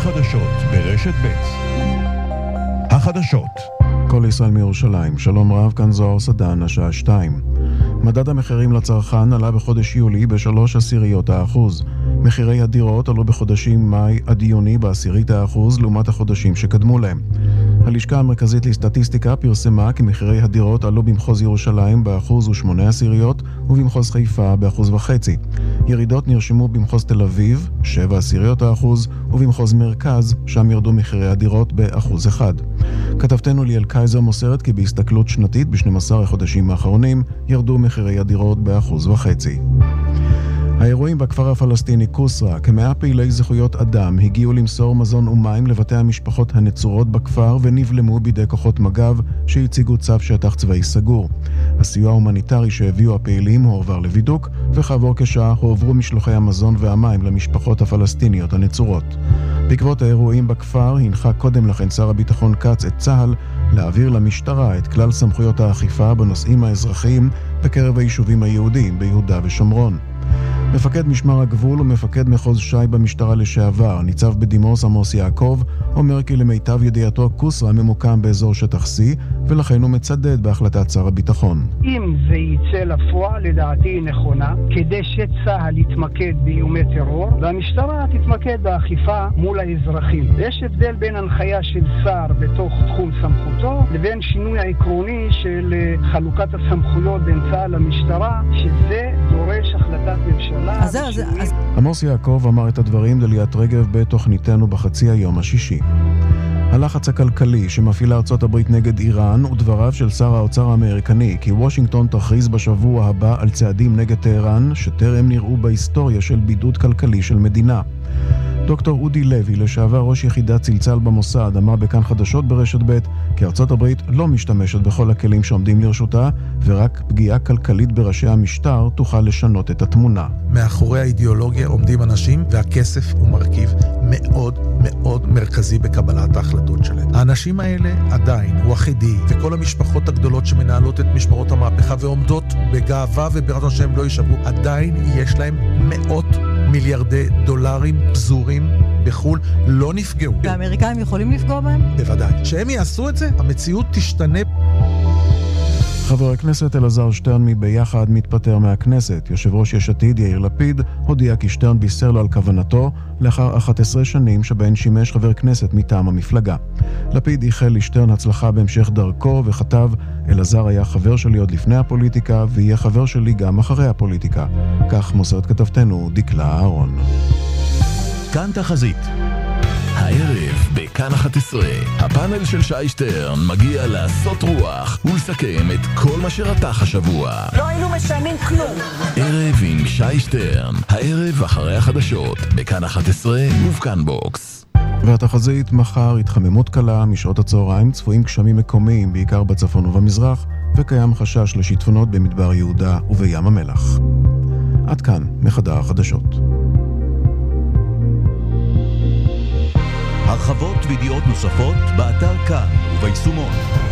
החדשות ברשת ב'. החדשות. כל ישראל מירושלים. שלום רב, כאן זוהר סדן, השעה 2. מדד המחירים לצרכן עלה בחודש יולי ב0.3%. מחירי הדירות עלו בחודשים מאי עד יוני ב0.1% לעומת החודשים שקדמו להם. הלשכה המרכזית לסטטיסטיקה פרסמה כי מחירי הדירות עלו במחוז ירושלים ב1.8% ובמחוז חיפה ב1.5%. ירידות נרשמו במחוז תל אביב 0.7% ובמחוז מרכז, שם ירדו מחירי הדירות ב1%. כתבתנו ליאל קייזר מוסרת כי בהסתכלות שנתית ב12 החודשים האחרונים ירדו מחירי הדירות ב1.5%. האירועים בכפר הפלסטיני קוסרה, כ100 פעילי זכויות אדם הגיעו למסור מזון ומים לבתי המשפחות הנצורות בכפר ונבלמו בידי כוחות מג"ב שהציגו צו שטח צבאי סגור. הסיוע ההומניטרי שהביאו הפעילים הועבר לבידוק, וכעבור כשעה הועברו משלוחי המזון והמים למשפחות הפלסטיניות הנצורות. בעקבות האירועים בכפר הנחה קודם לכן שר הביטחון כץ את צה"ל להעביר למשטרה את כלל סמכויות האכיפה בנושאים האזרחיים בקרב היישובים היהודיים ביהודה ושומרון. מפקד משמר הגבול ומפקד מחוז שי במשטרה לשעבר, ניצב בדימוס עמוס יעקב, אומר כי למיטב ידיעתו קוסרה ממוקם באזור שטח C, ולכן הוא מצדד בהחלטת שר הביטחון. אם זה יצא לפועל, לדעתי היא נכונה, כדי שצה"ל יתמקד באיומי טרור, והמשטרה תתמקד באכיפה מול האזרחים. יש הבדל בין הנחיה של שר בתוך תחום סמכותו, לבין שינוי העקרוני של חלוקת הסמכויות בין צה"ל למשטרה, שזה דורש החלטת ממשלה. עמוס יעקב אמר את הדברים לליאת רגב בתוכניתנו בחצי היום השישי. הלחץ הכלכלי שמפעילה ארצות הברית נגד איראן ודבריו של שר האוצר האמריקני כי וושינגטון תכריז בשבוע הבא על צעדים נגד טהרן שטרם נראו בהיסטוריה של בידוד כלכלי של מדינה. דוקטור אודי לוי, לשעבר ראש יחידת צלצל במוסד, אמר בכאן חדשות ברשת ב' כי ארצות הברית לא משתמשת בכל הכלים שעומדים לרשותה, ורק פגיעה כלכלית בראשי המשטר תוכל לשנות את התמונה. מאחורי האידיאולוגיה עומדים אנשים, והכסף הוא מרכיב מאוד מאוד מרכזי בקבלת ההחלטות שלהם. האנשים האלה עדיין, וחידי, וכל המשפחות הגדולות שמנהלות את משמרות המהפכה ועומדות בגאווה וברצון שהם לא יישברו, עדיין יש להם מאות מיליארדי דולרים פזורים בחול, לא נפגעו. והאמריקאים יכולים לפגוע בהם? בוודאי. שהם יעשו את זה, המציאות תשתנה. חבר הכנסת אלעזר שטרן מביחד מתפטר מהכנסת. יושב ראש יש עתיד יאיר לפיד הודיע כי שטרן בישר לו על כוונתו לאחר 11 שנים שבהן שימש חבר כנסת מטעם המפלגה. לפיד איחל לשטרן הצלחה בהמשך דרכו וכתב, אלעזר היה חבר שלי עוד לפני הפוליטיקה ויהיה חבר שלי גם אחרי הפוליטיקה. כך מוסרת כתבתנו דקלה אהרון. כאן תחזית. הערב בכאן 11, הפאנל של שי שטרן מגיע לעשות רוח ולסכם את כל מה שרתח השבוע. לא היינו משנים כלום. ערב עם שי שטרן, הערב אחרי החדשות, בכאן 11 ובכאן בוקס. והתחזית מחר התחממות קלה, משעות הצהריים צפויים גשמים מקומיים בעיקר בצפון ובמזרח, וקיים חשש לשיטפונות במדבר יהודה ובים המלח. עד כאן מחדר החדשות. הרחבות וידיעות נוספות באתר כאן וביישומון.